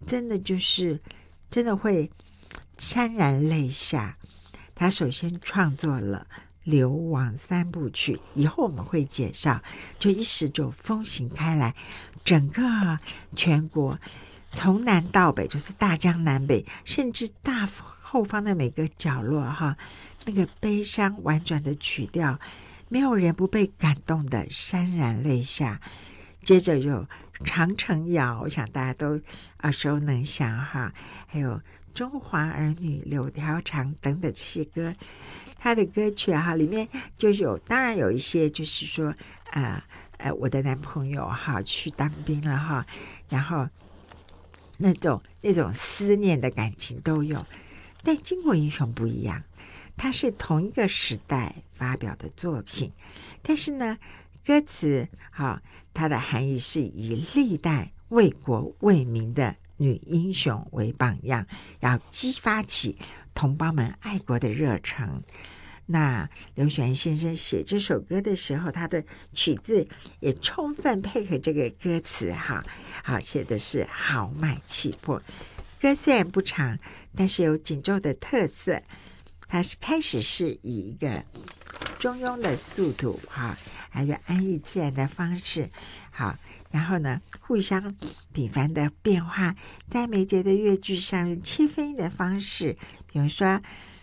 真的就是真的会潸然泪下。他首先创作了流亡三部曲，以后我们会介绍，就一时就风行开来，整个全国从南到北，就是大江南北，甚至大后方的每个角落哈，那个悲伤婉转的曲调，没有人不被感动的潸然泪下。接着有长城谣，我想大家都耳熟能详哈，还有中华儿女柳条长等等这些歌，他的歌曲哈里面就有，当然有一些就是说我的男朋友哈去当兵了哈，然后那种思念的感情都有。但《巾帼英雄》不一样，它是同一个时代发表的作品，但是呢歌词它的含义是以历代为国为民的女英雄为榜样，要激发起同胞们爱国的热忱。那刘选先生写这首歌的时候，他的曲子也充分配合这个歌词写的是豪迈气魄。歌虽然不长，但是有紧奏的特色。它开始是以一个中庸的速度还有安逸自然的方式然后呢互相频繁的变化，在每节的乐句上用切分音的方式，比如说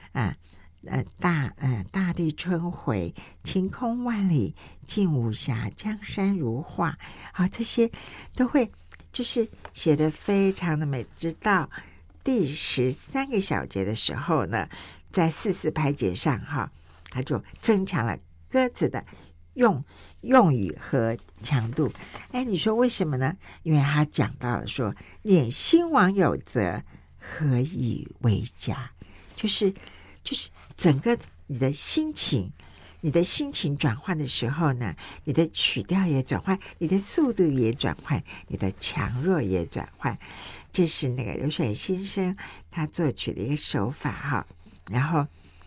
大地春回，晴空万里，尽无暇，江山如画这些都会就是写得非常的美。直到第13个小节的时候呢，在4/4拍节上它就增强了歌词的用语和强度。你说为什么呢？因为他讲到了说，念兴亡有责，何以为家，就是整个你的心情转换的时候呢，你的曲调也转换，你的速度也转换，你的强弱也转换。这是那个刘选先生他作曲的一个手法然后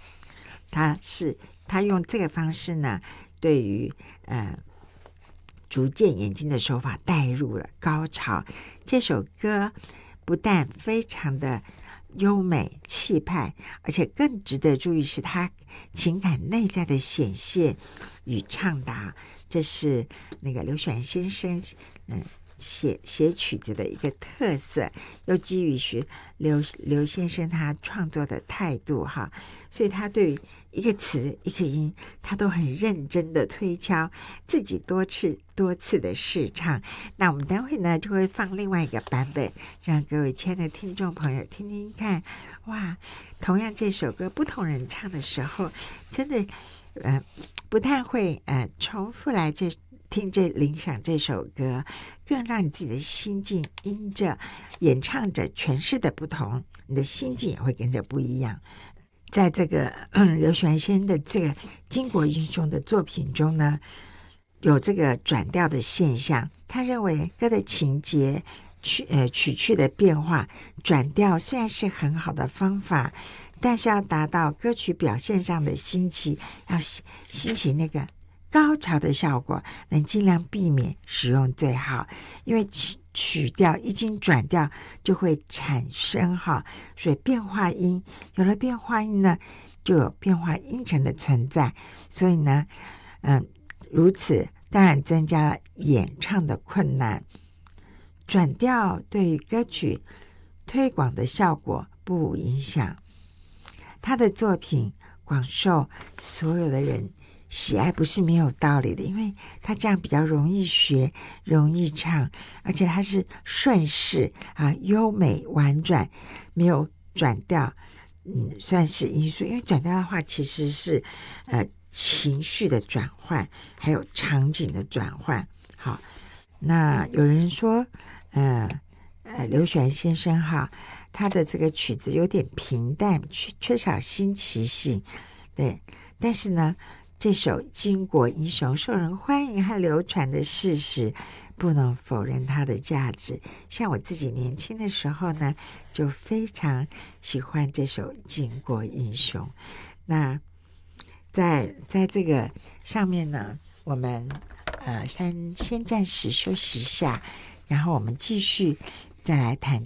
他用这个方式呢，对于逐渐演进的手法带入了高潮。这首歌不但非常的优美气派，而且更值得注意是他情感内在的显现与畅达。这是那个刘选先生写曲子的一个特色，又基于刘先生他创作的态度所以他对一个词一个音他都很认真的推敲，自己多次的试唱。那我们待会呢就会放另外一个版本，让各位亲爱的听众朋友听听看。哇，同样这首歌不同人唱的时候，真的不太会重复来领赏这首歌，更让你自己的心境因着演唱者诠释的不同，你的心境也会跟着不一样。在这个刘选先生的这个巾帼英雄的作品中呢，有这个转调的现象。他认为歌的情节曲趣的变化，转调虽然是很好的方法，但是要达到歌曲表现上的兴起，要兴起那个高潮的效果，能尽量避免使用最好。因为曲调一经转调就会产生所以变化音，有了变化音呢，就有变化音程的存在。所以呢如此当然增加了演唱的困难。转调对于歌曲推广的效果不无影响。他的作品广受所有的人喜爱不是没有道理的，因为他这样比较容易学，容易唱，而且他是顺势优美婉转，没有转调算是因素。因为转调的话其实是情绪的转换，还有场景的转换。好，那有人说刘选先生他的这个曲子有点平淡，缺少新奇性。对，但是呢这首巾帼英雄受人欢迎和流传的事实，不能否认它的价值。像我自己年轻的时候呢，就非常喜欢这首巾帼英雄。那在这个上面呢，我们先暂时休息一下，然后我们继续再来谈